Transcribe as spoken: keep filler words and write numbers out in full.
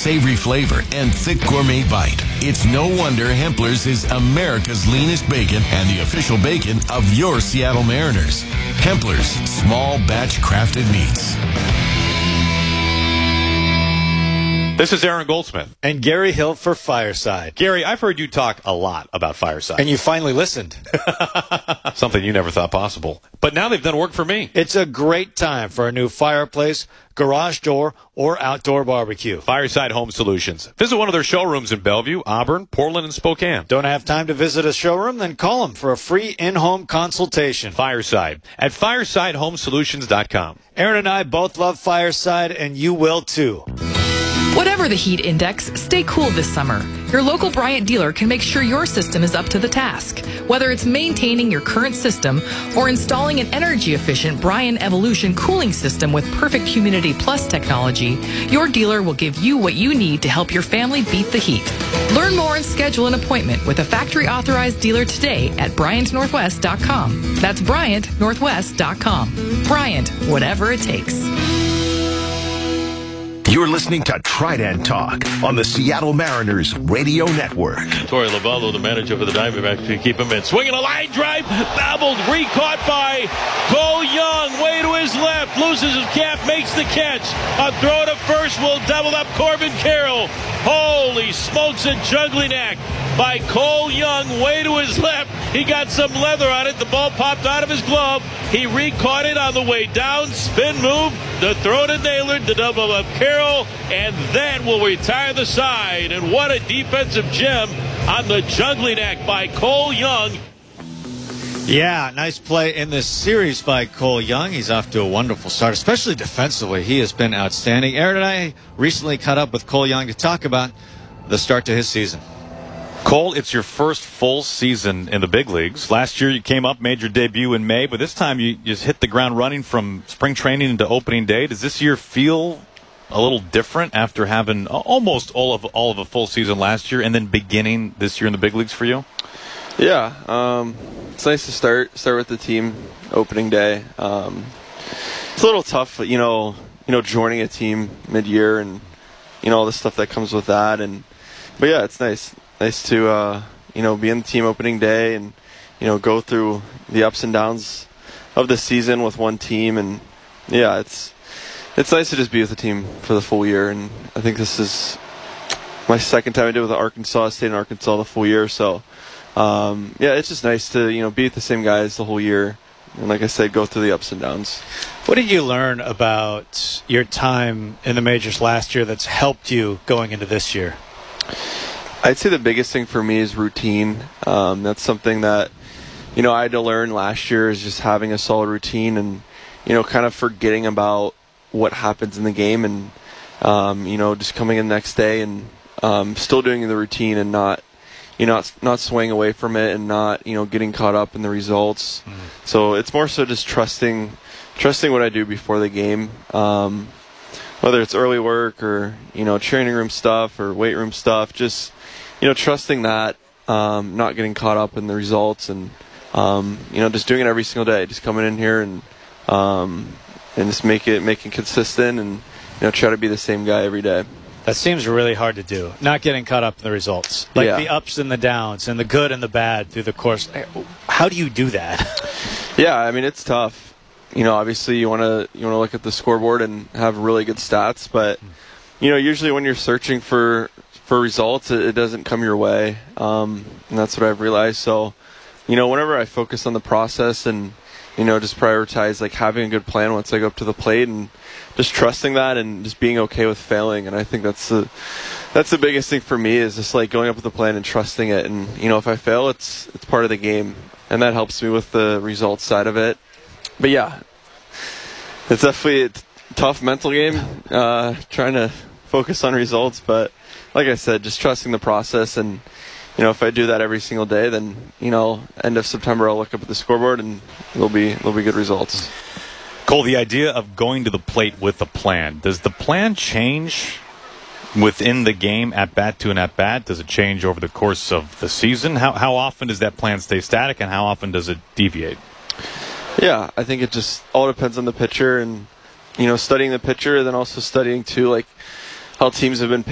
savory flavor, and thick gourmet bite. It's no wonder Hempler's is America's leanest bacon and the official bacon of your Seattle Mariners. Hempler's, small batch crafted meats. This is Aaron Goldsmith. And Gary Hill for Fireside. Gary, I've heard you talk a lot about Fireside. And you finally listened. Something you never thought possible. But now they've done work for me. It's a great time for a new fireplace, garage door, or outdoor barbecue. Fireside Home Solutions. Visit one of their showrooms in Bellevue, Auburn, Portland, and Spokane. Don't have time to visit a showroom? Then call them for a free in-home consultation. Fireside at fireside home solutions dot com. Aaron and I both love Fireside, and you will too. Whatever the heat index, stay cool this summer. Your local Bryant dealer can make sure your system is up to the task. Whether it's maintaining your current system or installing an energy-efficient Bryant Evolution cooling system with perfect Humidity Plus technology, your dealer will give you what you need to help your family beat the heat. Learn more and schedule an appointment with a factory-authorized dealer today at bryant northwest dot com. That's bryant northwest dot com. Bryant, whatever it takes. You're listening to Trident Talk on the Seattle Mariners Radio Network. Torey Lovullo, the manager for the Diamondbacks, to keep him in. Swinging a line drive, babbled, re-caught by Cole Young. Way to his left, loses his cap, makes the catch. A throw to first will double up Corbin Carroll. Holy smokes, a juggling act by Cole Young. Way to his left. He got some leather on it. The ball popped out of his glove. He re-caught it on the way down. Spin move. The throw to Naylor. The double up Carroll. And that will retire the side. And what a defensive gem on the juggling act by Cole Young. Yeah, nice play in this series by Cole Young. He's off to a wonderful start, especially defensively. He has been outstanding. Aaron and I recently caught up with Cole Young to talk about the start to his season. Cole, it's your first full season in the big leagues. Last year you came up, made your debut in May, but this time you just hit the ground running from spring training into opening day. Does this year feel a little different after having almost all of all of a full season last year and then beginning this year in the big leagues for you? Yeah, um, it's nice to start start with the team opening day. Um, it's a little tough, you know, you know, joining a team mid-year and you know all the stuff that comes with that. And but yeah, it's nice. Nice to uh, you know be in the team opening day and you know go through the ups and downs of the season with one team, and yeah, it's it's nice to just be with the team for the full year. And I think this is my second time I did with Arkansas. I stayed in Arkansas the full year, so um, yeah, it's just nice to you know be with the same guys the whole year, and like I said, go through the ups and downs. What did you learn about your time in the majors last year that's helped you going into this year? I'd say the biggest thing for me is routine. Um, that's something that, you know, I had to learn last year is just having a solid routine and, you know, kind of forgetting about what happens in the game and, um, you know, just coming in the next day and um, still doing the routine and not, you know, not, not swaying away from it and not, you know, getting caught up in the results. Mm-hmm. So it's more so just trusting, trusting what I do before the game. Um, whether it's early work or, you know, training room stuff or weight room stuff, just, you know, trusting that, um, not getting caught up in the results and, um, you know, just doing it every single day, just coming in here and, um, and just make it, making consistent and, you know, try to be the same guy every day. That seems really hard to do, not getting caught up in the results. Like yeah. the ups and the downs and the good and the bad through the course. How do you do that? Yeah, I mean, it's tough. You know, obviously you want to you want to look at the scoreboard and have really good stats, but, you know, usually when you're searching for for results, it, it doesn't come your way, um, and that's what I've realized. So, you know, whenever I focus on the process and, you know, just prioritize, like, having a good plan once I go up to the plate and just trusting that and just being okay with failing. And I think that's the, that's the biggest thing for me is just, like, going up with the plan and trusting it. And, you know, if I fail, it's it's part of the game, and that helps me with the results side of it. But, yeah, it's definitely a t- tough mental game, uh, trying to focus on results, but like I said, just trusting the process. And, you know, if I do that every single day, then, you know, end of September, I'll look up at the scoreboard and there'll be, there'll be good results. Cole, the idea of going to the plate with a plan, does the plan change within the game at bat to an at bat? Does it change over the course of the season? How, how often does that plan stay static and how often does it deviate? Yeah, I think it just all depends on the pitcher and, you know, studying the pitcher and then also studying too, like, how teams have been